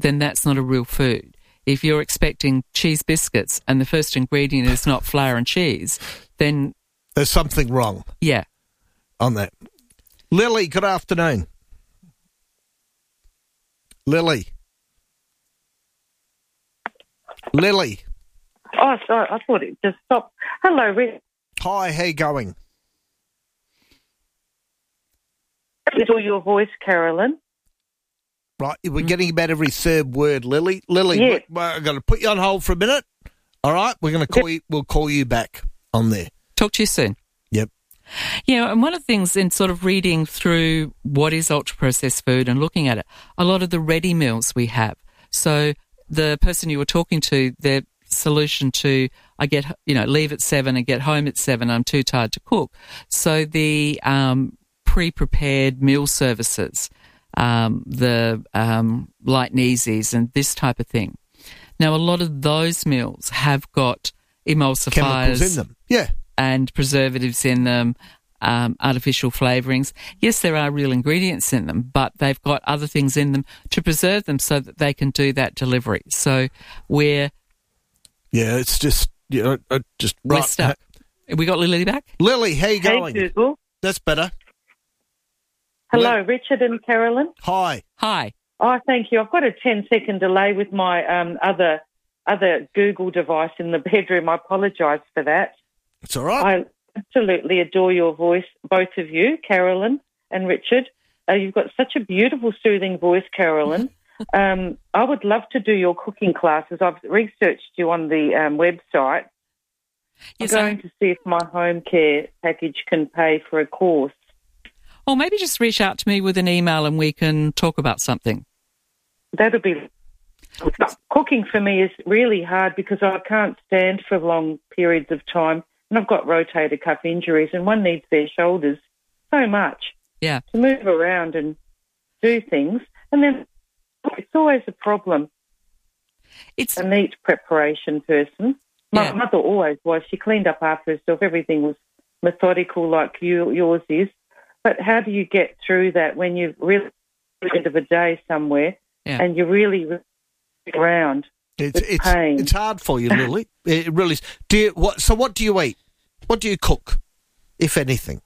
then that's not a real food. If you're expecting cheese biscuits and the first ingredient is not flour and cheese, then... There's something wrong. Yeah. On that. Lily, good afternoon. Lily. Oh, sorry, I thought it just stopped. Hello, Rick. Hi, how you going? Is all your voice, Carolyn? Right, we're getting about every third word, Lily. Yeah. I'm going to put you on hold for a minute. All right, we're going to call you. We'll call you back on there. Talk to you soon. Yep. Yeah, and one of the things in sort of reading through what is ultra-processed food and looking at it, a lot of the ready meals we have. So the person you were talking to, their solution to, leave at 7 and get home at 7, I'm too tired to cook. So the pre-prepared meal services, the light and easies and this type of thing. Now, a lot of those meals have got emulsifiers. Chemicals in them, yeah. And preservatives in them, artificial flavourings. Yes, there are real ingredients in them, but they've got other things in them to preserve them so that they can do that delivery. So we're... Yeah, it's just, we're stuck. Have we got Lily back? Lily, how you going? Hey, Google. That's better. Hello, Richard and Carolyn. Hi. Oh, thank you. I've got a 10-second delay with my other Google device in the bedroom. I apologise for that. It's all right. I absolutely adore your voice, both of you, Carolyn and Richard. You've got such a beautiful, soothing voice, Carolyn. I would love to do your cooking classes. I've researched you on the website. Yes, I'm going to see if my home care package can pay for a course. Or maybe just reach out to me with an email and we can talk about something. That would be... Cooking for me is really hard because I can't stand for long periods of time, and I've got rotator cuff injuries, and one needs their shoulders so much to move around and do things, and then it's always a problem. It's a neat preparation person. My mother always was. She cleaned up after herself. Everything was methodical like yours is. But how do you get through that when you're really at the end of a day somewhere and you're really around? It's hard for you, Lily. It really is. So what do you eat? What do you cook, if anything?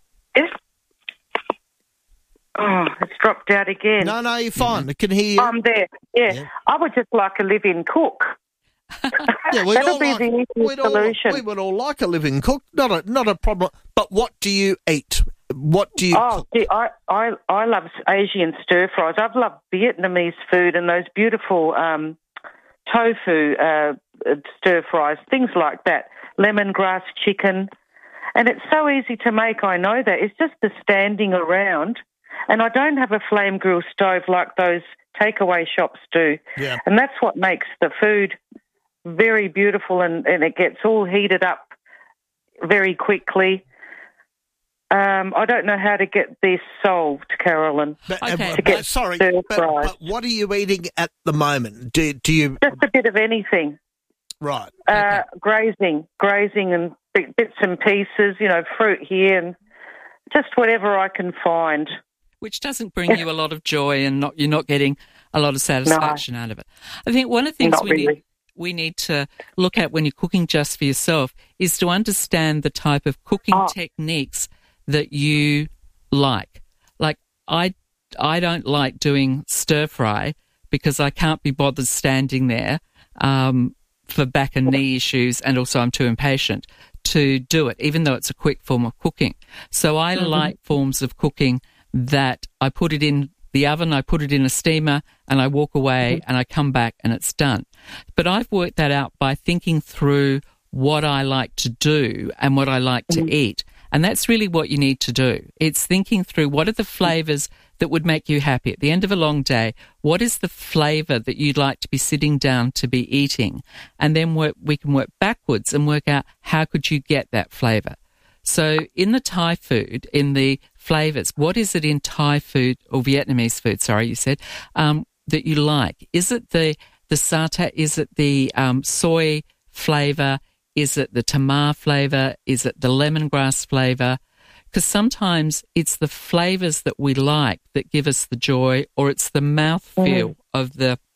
Oh, it's dropped out again. No, you're fine. I can hear you. I'm there. Yeah. I would just like a live-in cook. That'll be the easy solution. We would all like a live-in cook. Not a problem. But what do you eat? What do you cook? I love Asian stir fries. I've loved Vietnamese food and those beautiful tofu stir fries, things like that, lemongrass chicken. And it's so easy to make, I know that. It's just the standing around. And I don't have a flame grill stove like those takeaway shops do. Yeah. And that's what makes the food very beautiful and it gets all heated up very quickly. I don't know how to get this solved, Carolyn. But what are you eating at the moment? Do you just a bit of anything? Right. Grazing and bits and pieces. Fruit here and just whatever I can find. Which doesn't bring you a lot of joy, and you're not getting a lot of satisfaction out of it. I think one of the things we need to look at when you're cooking just for yourself is to understand the type of cooking techniques that you like. Like I don't like doing stir fry because I can't be bothered standing there for back and knee issues, and also I'm too impatient to do it, even though it's a quick form of cooking. So I like forms of cooking that I put it in the oven, I put it in a steamer, and I walk away and I come back and it's done. But I've worked that out by thinking through what I like to do and what I like to eat. And that's really what you need to do. It's thinking through what are the flavours that would make you happy. At the end of a long day, what is the flavour that you'd like to be sitting down to be eating? And then we can work backwards and work out how could you get that flavour. So in the Thai food, in the flavours, what is it in Thai food, or Vietnamese food, sorry, you said, that you like? Is it the satay? Is it the soy flavour? Is it the tamar flavour? Is it the lemongrass flavour? Because sometimes it's the flavours that we like that give us the joy, or it's the mouthfeel of the